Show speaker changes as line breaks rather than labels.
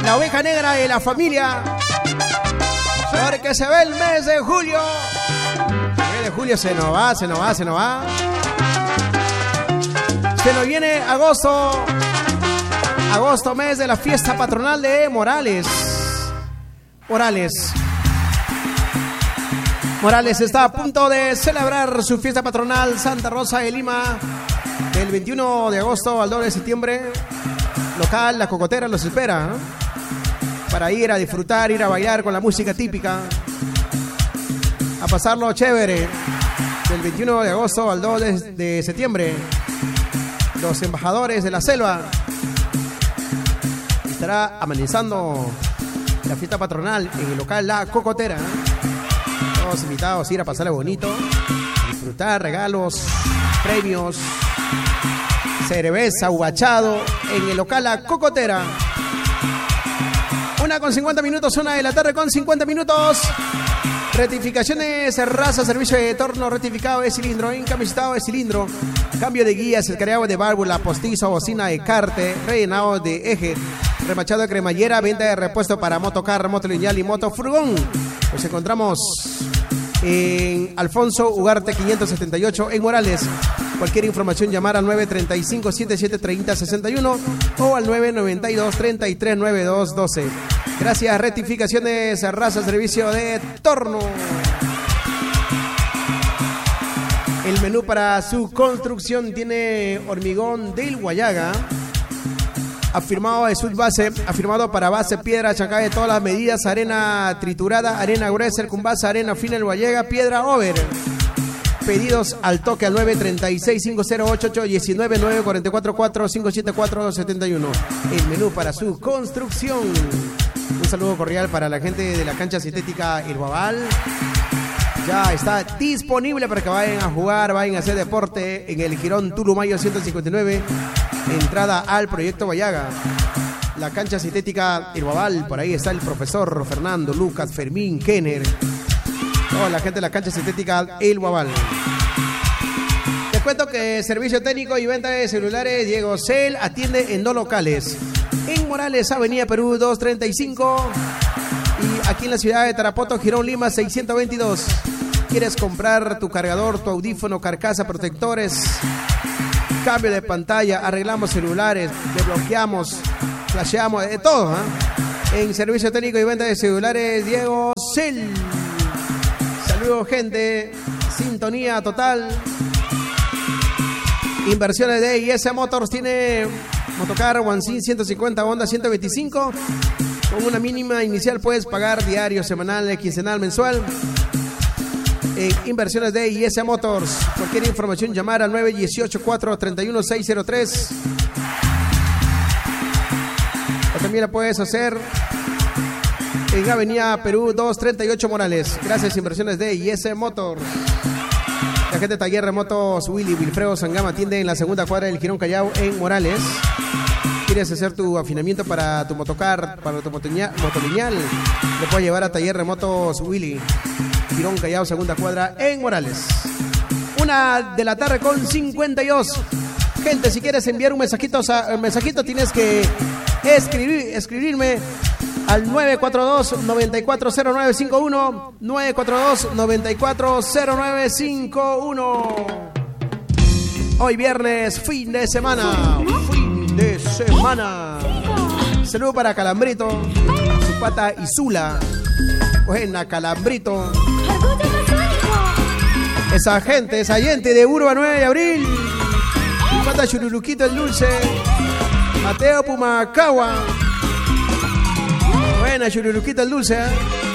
La oveja negra de la familia. Porque se ve el mes de julio. El mes de julio se nos va. Se nos viene agosto. Agosto, mes de la fiesta patronal de Morales. Morales está a punto de celebrar su fiesta patronal Santa Rosa de Lima. Del 21 de agosto al 2 de septiembre. Local La Cocotera los espera, ¿no? Para ir a disfrutar, ir a bailar con la música típica. A pasarlo chévere. Del 21 de agosto al 2 de septiembre. Los embajadores de la selva. Estará amenizando la fiesta patronal en el local La Cocotera. Todos invitados a ir a pasarle bonito, disfrutar regalos, premios, cerveza, ubachado en el local La Cocotera. 1:50 minutos, 1 de la tarde con 50 minutos. Rectificaciones, raza, servicio de torno, rectificado de cilindro, incamisado de cilindro, cambio de guías, escareado de válvula, postizo, bocina de carte, rellenado de eje, remachado de cremallera, venta de repuesto para motocar, moto lineal y moto furgón. Nos encontramos en Alfonso Ugarte 578 en Morales. Cualquier información llamar al 935-7730-61 o al 992-339212. Gracias, rectificaciones, raza, servicio de torno. El menú para su construcción tiene hormigón del Guayaga. Afirmado de subbase, afirmado para base, piedra, chancay de todas las medidas, arena triturada, arena gruesa, con base, arena fina, el Guayaga, piedra over. Pedidos al toque al 936-5088-19 944-4574-71. El menú para su construcción. Un saludo cordial para la gente de la cancha sintética El Guabal. Ya está disponible para que vayan a jugar, vayan a hacer deporte en el Girón Tulumayo 159. Entrada al proyecto Guayaga. La cancha sintética El Guabal. Por ahí está el profesor Fernando, Lucas, Fermín, Kenner. Toda la gente de la cancha sintética El Guabal. Les cuento que servicio técnico y venta de celulares Diego Cel atiende en 2 locales. En Morales, Avenida Perú 235. Y aquí en la ciudad de Tarapoto, Girón Lima 622. ¿Quieres comprar tu cargador, tu audífono, carcasa, protectores? Cambio de pantalla, arreglamos celulares, desbloqueamos, flasheamos, de todo, ¿eh? En servicio técnico y venta de celulares Diego Cel. Saludos, gente. Sintonía total. Inversiones de IS Motors. Tiene motocar Wansin 150, Honda 125. Con una mínima inicial puedes pagar diario, semanal, quincenal, mensual. Inversiones de IS Motors. Cualquier información llamar al 918-431-603. O también la puedes hacer en Avenida Perú 238 Morales. Gracias, inversiones de IS Motors. La gente de Taller de Motos Wilfredo Sangama atiende en la segunda cuadra del Girón Callao en Morales. ¿Quieres hacer tu afinamiento para tu motocar, para tu motolineal? Le puedes llevar a Taller de Motos Willy, Girón Callao, segunda cuadra en Morales. 1 de la tarde con 52. Gente, si quieres enviar un mensajito tienes que escribirme al 942-940951, 942-940951. Hoy viernes, fin de semana. Saludo para Calambrito, su pata Isula. Buena, Calambrito. Esa gente de Urba 9 de abril. Su pata Chururuquito el Dulce. Mateo Pumacagua. Buena, Chururuquito el Dulce, ¿eh?